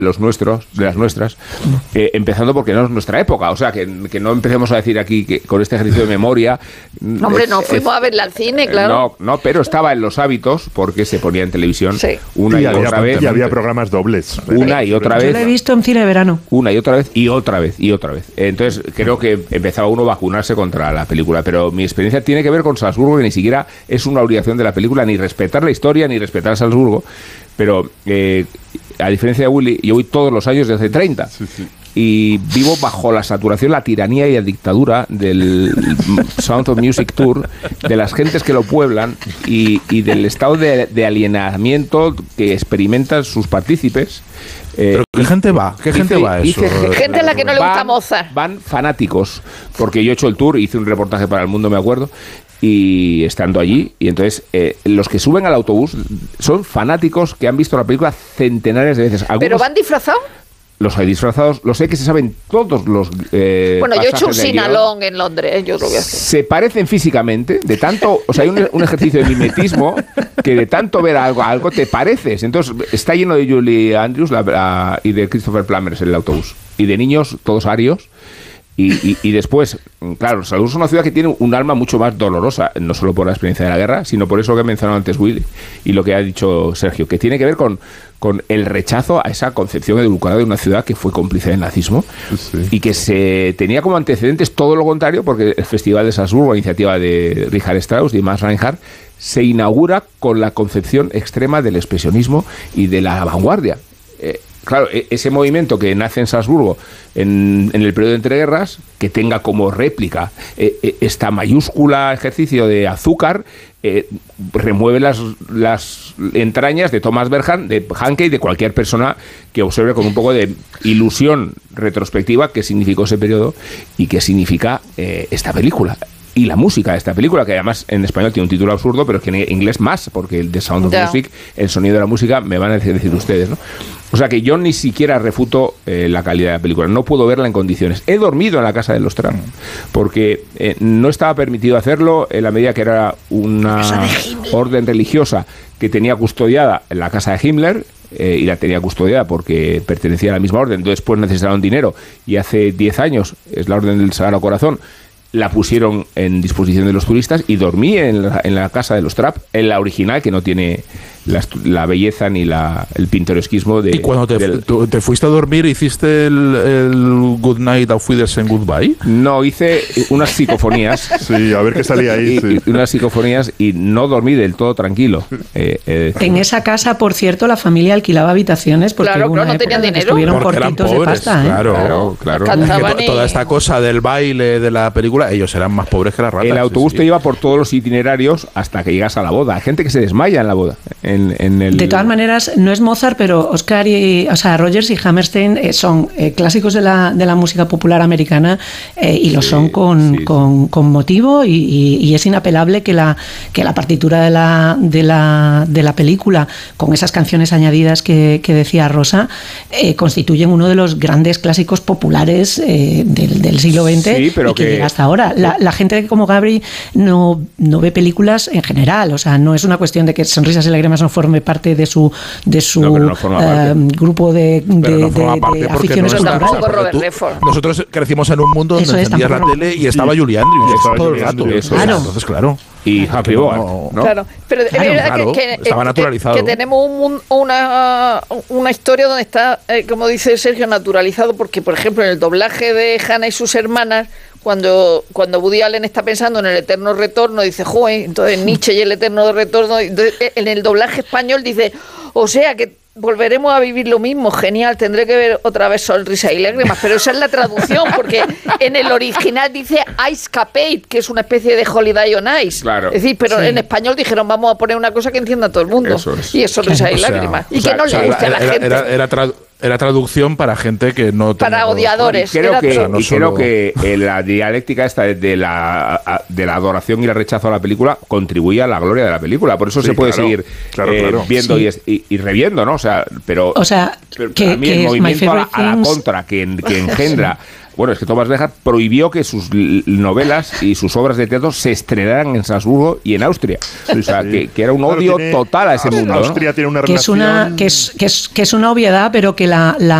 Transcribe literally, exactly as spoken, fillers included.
los nuestros, de las nuestras, eh, empezando porque no es nuestra época, o sea, que, que no empecemos a decir aquí que con este ejercicio de memoria... No, hombre, no fuimos eh, a verla al cine, claro. No, no, pero estaba en los hábitos porque se ponía en televisión sí. una y, y otra había, vez. Y había programas dobles. Una y otra vez. Yo la he visto en cine de verano. Una y otra vez y otra vez y otra vez. Entonces, creo que empezaba uno a vacunarse contra la película, pero mi experiencia tiene que ver con Salzburgo, que ni siquiera es una obligación de la película, ni respetar la historia, ni respetar a Salzburgo, pero eh, a diferencia de Willy, yo voy todos los años desde treinta. Sí, sí. Y vivo bajo la saturación, la tiranía y la dictadura del Sound of Music Tour, de las gentes que lo pueblan y, y del estado de, de alienamiento que experimentan sus partícipes. Eh, ¿Pero qué gente va? ¿Qué gente dice, va a eso? Dice, gente a la que no le gusta van, Mozart. Van fanáticos, porque yo he hecho el tour, hice un reportaje para El Mundo, me acuerdo, y estando allí, y entonces eh, los que suben al autobús son fanáticos que han visto la película centenares de veces. Algunos, ¿pero van disfrazados? Los hay disfrazados, los sé que se saben todos los eh, bueno, yo he hecho un sinalón en Londres, yo creo que se parecen físicamente, de tanto, o sea, hay un, un ejercicio de mimetismo que de tanto ver algo, algo te pareces. Entonces, está lleno de Julie Andrews la, la, y de Christopher Plummer en el autobús, y de niños, todos arios. Y, y, y después, claro, Salzburgo es una ciudad que tiene un alma mucho más dolorosa, no solo por la experiencia de la guerra, sino por eso que ha mencionado antes Willy y lo que ha dicho Sergio, que tiene que ver con, con el rechazo a esa concepción edulcorada de una ciudad que fue cómplice del nazismo, sí. Y que se tenía como antecedentes todo lo contrario, porque el Festival de Salzburgo, a iniciativa de Richard Strauss y Max Reinhardt, se inaugura con la concepción extrema del expresionismo y de la vanguardia. Eh, Claro, ese movimiento que nace en Salzburgo en, en el periodo de entreguerras, que tenga como réplica eh, esta mayúscula ejercicio de azúcar, eh, remueve las, las entrañas de Thomas Berhan, de Hanke y de cualquier persona que observe con un poco de ilusión retrospectiva qué significó ese periodo y qué significa eh, esta película. Y la música de esta película, que además en español tiene un título absurdo, pero es que en inglés más, porque el The Sound of yeah. Music, el sonido de la música, me van a decir, decir ustedes, ¿no? O sea que yo ni siquiera refuto eh, la calidad de la película, no puedo verla en condiciones. He dormido en la casa de los Trapp, porque eh, no estaba permitido hacerlo en la medida que era una orden religiosa que tenía custodiada en la casa de Himmler, eh, y la tenía custodiada porque pertenecía a la misma orden, después necesitaron dinero, y hace diez años, es la orden del Sagrado Corazón, la pusieron en disposición de los turistas y dormí en la, en la casa de los Trapp, en la original, que no tiene la, la belleza ni la, el pintoresquismo de... ¿Y cuando te, del, tú, te fuiste a dormir hiciste el, el Good Night auf Wiedersehen Goodbye? No, hice unas psicofonías. Sí, a ver qué salía ahí. Y, sí. y unas psicofonías y no dormí del todo tranquilo. Eh, eh, en esa casa, por cierto, la familia alquilaba habitaciones porque claro, hubo claro, una no tenían dinero. Estuvieron porque cortitos eran pobres, de pasta, ¿eh? Claro, claro. claro. Que toda esta cosa del baile, de la película, ellos eran más pobres que las ratas. El autobús sí, te sí. iba por todos los itinerarios hasta que llegas a la boda. Hay gente que se desmaya en la boda. En, en el... De todas maneras, no es Mozart, pero Oscar y, o sea, Rogers y Hammerstein eh, son eh, clásicos de la, de la música popular americana eh, y lo sí, son con, sí, con, con motivo y, y, y es inapelable que la, que la partitura de la, de, la, de la película, con esas canciones añadidas que, que decía Rosa, eh, constituyen uno de los grandes clásicos populares eh, del, del siglo veinte sí, pero y que, que llega hasta ahora. La, la gente como Gabri no, no ve películas en general, o sea, no es una cuestión de que Sonrisas y Lágrimas no forme parte de su de su no, no uh, grupo de, de, no de, de aficiones no culturales. Nosotros crecimos en un mundo donde encendías la tele y estaba Julie Andrews estaba todo el rato. Claro. Entonces, claro. Y Happy Bogart, ¿no? Claro, pero claro, es verdad claro, que, que, estaba naturalizado. Que, que tenemos un, una, una historia donde está, eh, como dice Sergio, naturalizado, porque, por ejemplo, en el doblaje de Hannah y sus hermanas, cuando, cuando Woody Allen está pensando en el eterno retorno, dice, joder, entonces Nietzsche y el eterno retorno, entonces, en el doblaje español dice, o sea que volveremos a vivir lo mismo, genial, tendré que ver otra vez Sonrisa y Lágrimas, pero esa es la traducción, porque en el original dice Ice Capade, que es una especie de Holiday on Ice. Claro. Es decir, pero sí. en español dijeron, vamos a poner una cosa que entienda a todo el mundo. Eso es. Y es Sonrisa Claro. y O sea, Lágrimas. Y o sea, que no o sea, le guste era, a la gente. Era, era, tradu- era traducción para gente que no... Para tenía, odiadores. Y creo Era que, todo. no y solo- creo que eh, la dialéctica esta de la, de la adoración y el rechazo a la película contribuye a la gloria de la película. Por eso Sí, se puede claro, seguir claro, eh, claro. viendo Sí. y, es- y, y reviendo, ¿no? O sea, pero, O sea, pero que, para mí que el es My movimiento a la, Favorite a la Things. contra que, que engendra Bueno, es que Thomas Bernhard prohibió que sus l- novelas y sus obras de teatro se estrenaran en Salzburgo y en Austria. O sea, que, que era un Claro, odio tiene- total a ese mundo, ¿no? Austria tiene una Que es relación... una, que es, que es, que es una obviedad, pero que la, la